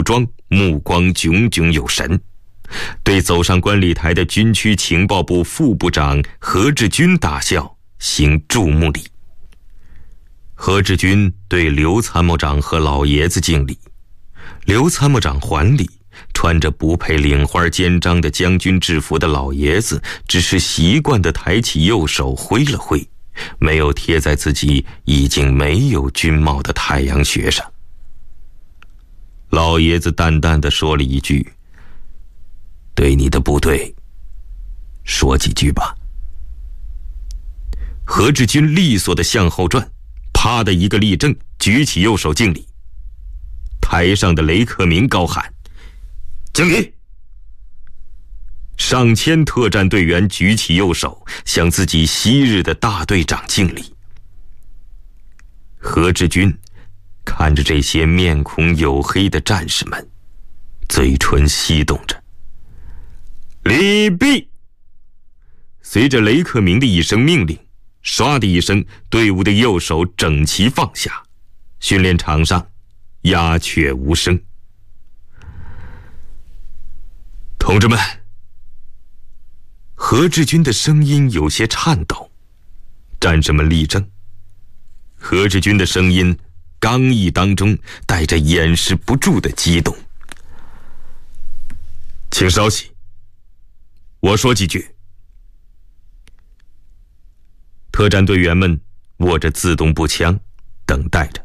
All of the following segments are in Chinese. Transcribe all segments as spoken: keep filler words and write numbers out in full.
装，目光炯炯有神，对走上观礼台的军区情报部副部长何志军大笑，行注目礼。何志军对刘参谋长和老爷子敬礼，刘参谋长还礼，穿着不配领花肩章的将军制服的老爷子只是习惯地抬起右手挥了挥，没有贴在自己已经没有军帽的太阳穴上。老爷子淡淡地说了一句：“对你的部队说几句吧。”何志军利索地向后转，啪的一个立正，举起右手敬礼。台上的雷克明高喊：“敬礼！”上千特战队员举起右手，向自己昔日的大队长敬礼。何志军看着这些面孔黝黑的战士们，嘴唇翕动着。礼毕！随着雷克明的一声命令，唰的一声，队伍的右手整齐放下，训练场上鸦雀无声。同志们，何志军的声音有些颤抖。战士们立正。何志军的声音刚毅当中带着掩饰不住的激动。请稍息，我说几句。特战队员们握着自动步枪，等待着。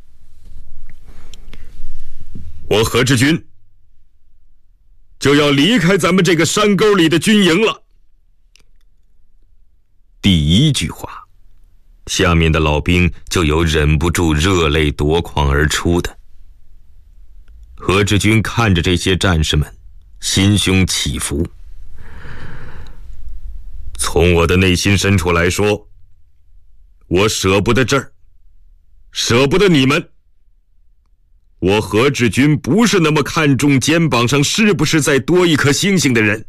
我何志军就要离开咱们这个山沟里的军营了。第一句话，下面的老兵就有忍不住热泪夺眶而出的。何志军看着这些战士们，心胸起伏。从我的内心深处来说，我舍不得这儿，舍不得你们。我何志军不是那么看重肩膀上是不是再多一颗星星的人，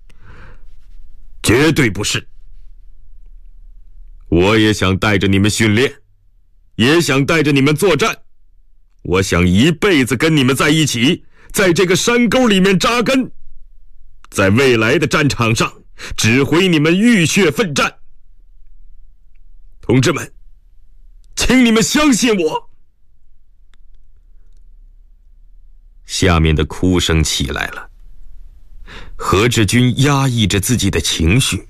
绝对不是。我也想带着你们训练，也想带着你们作战，我想一辈子跟你们在一起，在这个山沟里面扎根，在未来的战场上指挥你们浴血奋战。同志们，请你们相信我。下面的哭声起来了。何志军压抑着自己的情绪，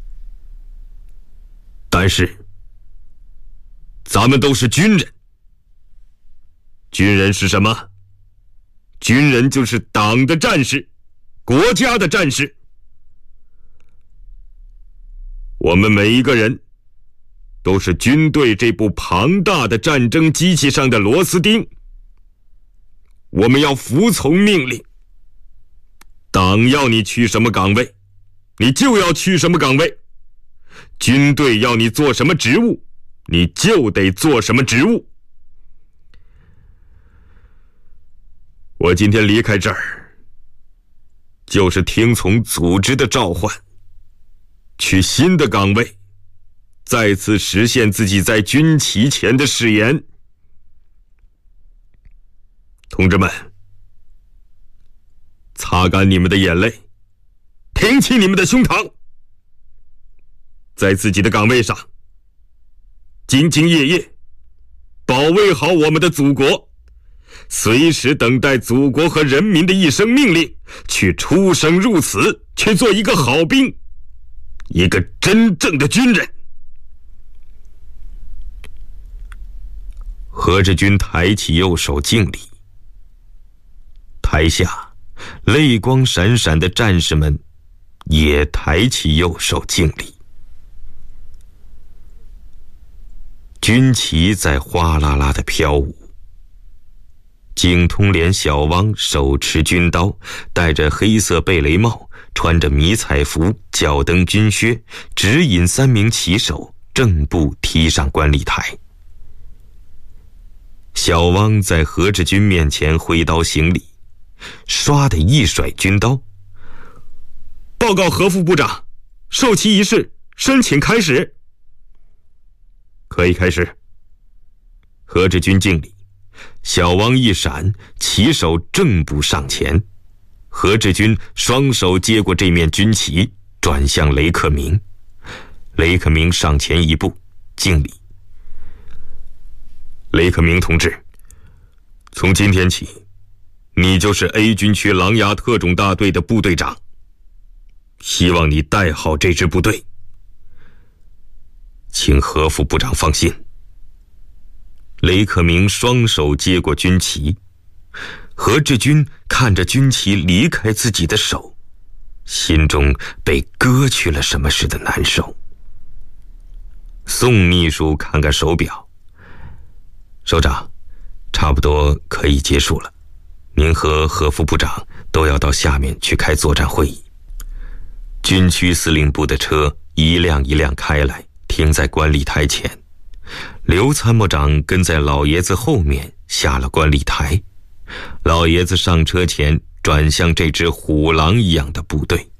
但是咱们都是军人。军人是什么？军人就是党的战士，国家的战士。我们每一个人都是军队这部庞大的战争机器上的螺丝钉，我们要服从命令。党要你去什么岗位，你就要去什么岗位；军队要你做什么职务，你就得做什么职务。我今天离开这儿，就是听从组织的召唤，去新的岗位，再次实现自己在军旗前的誓言。同志们，擦干你们的眼泪，挺起你们的胸膛，在自己的岗位上兢兢业业，保卫好我们的祖国，随时等待祖国和人民的一声命令，去出生入死，去做一个好兵，一个真正的军人。何志军抬起右手敬礼。台下泪光闪闪的战士们也抬起右手敬礼。军旗在哗啦啦地飘舞。景通连小汪手持军刀，戴着黑色贝雷帽，穿着迷彩服，脚蹬军靴，指引三名骑手正步踢上观礼台。小汪在何志军面前挥刀行礼，唰的一甩军刀。报告何副部长，授旗仪式申请开始。可以开始。何志军敬礼， 小王一闪，旗手正步上前。何志军双手接过这面军旗，转向雷克明。雷克明上前一步，敬礼。雷克明同志，从今天起，你就是 A 军区狼牙特种大队的部队长，希望你带好这支部队。请何副部长放心。雷克明双手接过军旗，何志军看着军旗离开自己的手，心中被割去了什么似的难受。宋秘书看看手表，首长，差不多可以结束了，您和何副部长都要到下面去开作战会议。军区司令部的车一辆一辆开来，停在观礼台前。刘参谋长跟在老爷子后面下了观礼台。老爷子上车前转向这只虎狼一样的部队，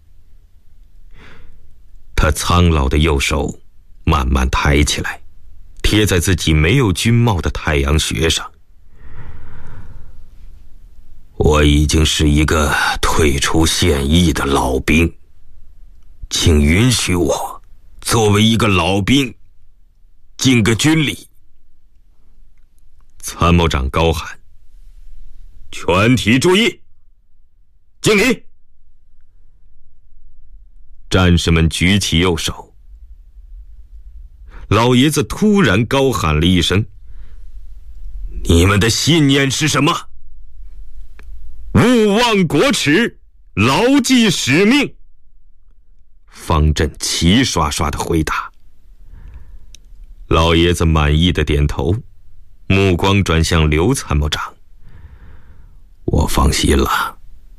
他苍老的右手慢慢抬起来，贴在自己没有军帽的太阳穴上。我已经是一个退出现役的老兵，请允许我作为一个老兵敬个军礼。参谋长高喊：全体注意，敬礼！战士们举起右手。老爷子突然高喊了一声：你们的信念是什么？勿忘国耻，牢记使命。方阵齐刷刷的回答。老爷子满意的点头，目光转向刘参谋长：我放心了。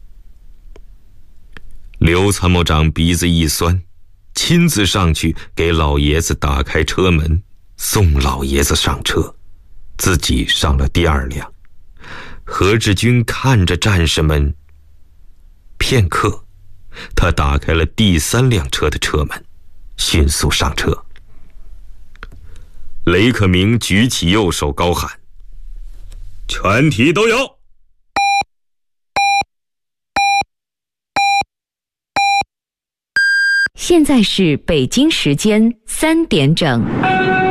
刘参谋长鼻子一酸，亲自上去给老爷子打开车门，送老爷子上车，自己上了第二辆。何志军看着战士们，片刻，他打开了第三辆车的车门，迅速上车。雷克明举起右手高喊：全体都有！ 现在是北京时间三点整。